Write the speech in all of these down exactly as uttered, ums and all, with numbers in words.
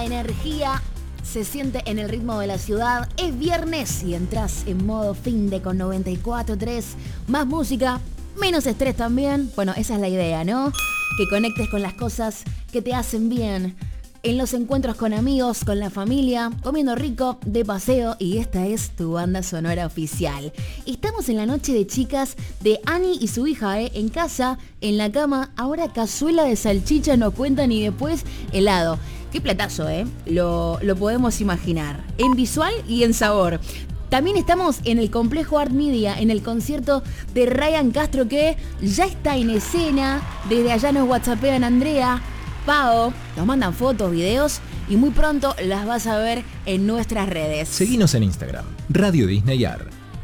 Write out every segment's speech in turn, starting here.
energía se siente en el ritmo de la ciudad. Es viernes y entras en modo finde con noventa y cuatro punto tres. Más música, menos estrés también. Bueno, esa es la idea, ¿no? Que conectes con las cosas que te hacen bien. En los encuentros con amigos, con la familia, comiendo rico, de paseo, y esta es tu banda sonora oficial. Estamos en la noche de chicas de Ani y su hija, ¿eh? En casa, en la cama, ahora cazuela de salchicha nos cuentan y después helado. Qué platazo, ¿eh? Lo, lo podemos imaginar, en visual y en sabor. También estamos en el Complejo Art Media, en el concierto de Ryan Castro, que ya está en escena. Desde allá nos whatsappean Andrea, Pao, nos mandan fotos, videos y muy pronto las vas a ver en nuestras redes. Seguinos en Instagram, Radio Disney Art.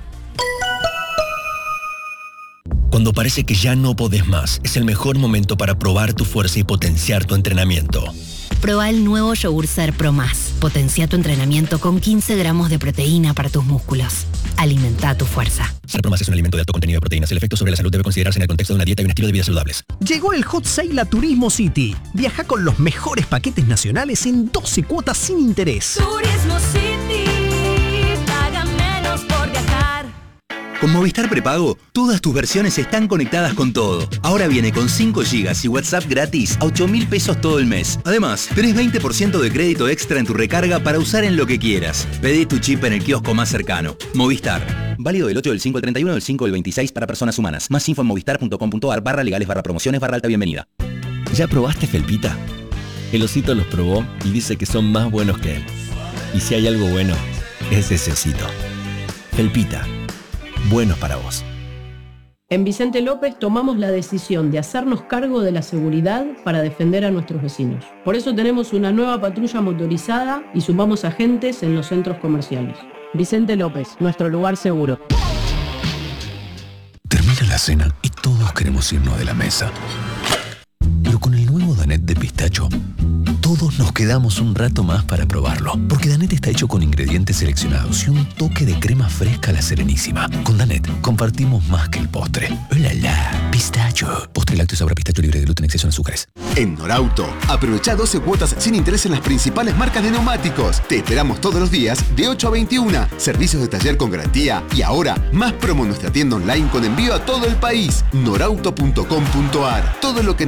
Cuando parece que ya no podés más, es el mejor momento para probar tu fuerza y potenciar tu entrenamiento. Proba el nuevo Yogur Ser Pro Más. Potencia tu entrenamiento con quince gramos de proteína para tus músculos. Alimenta tu fuerza. Ser Pro Más es un alimento de alto contenido de proteínas. El efecto sobre la salud debe considerarse en el contexto de una dieta y un estilo de vida saludables. Llegó el Hot Sale a Turismo City. Viaja con los mejores paquetes nacionales en doce cuotas sin interés. Turismo City, paga menos por viajar. Con Movistar Prepago, todas tus versiones están conectadas con todo. Ahora viene con cinco gigas y WhatsApp gratis a ocho mil pesos todo el mes. Además, tenés veinte por ciento de crédito extra en tu recarga para usar en lo que quieras. Pedí tu chip en el kiosco más cercano. Movistar. Válido del ocho del cinco al treinta y uno del cinco del veintiséis para personas humanas. Más info en movistar.com.ar barra legales barra promociones barra alta bienvenida. ¿Ya probaste Felpita? El osito los probó y dice que son más buenos que él. Y si hay algo bueno, es ese osito. Felpita. Buenos para vos. En Vicente López tomamos la decisión de hacernos cargo de la seguridad para defender a nuestros vecinos. Por eso tenemos una nueva patrulla motorizada y sumamos agentes en los centros comerciales. Vicente López, nuestro lugar seguro. Termina la cena y todos queremos irnos de la mesa. Pero con el nuevo Danette de pistacho, todos nos quedamos un rato más para probarlo. Porque Danette está hecho con ingredientes seleccionados y un toque de crema fresca a la Serenísima. Con Danette compartimos más que el postre. ¡Oh, la, la! Pistacho. Postre lácteo sabor a pistacho libre de gluten, exceso en azúcares. En Norauto, aprovecha doce cuotas sin interés en las principales marcas de neumáticos. Te esperamos todos los días de ocho a veintiuna. Servicios de taller con garantía. Y ahora, más promo en nuestra tienda online con envío a todo el país. norauto punto com punto ar. Todo lo que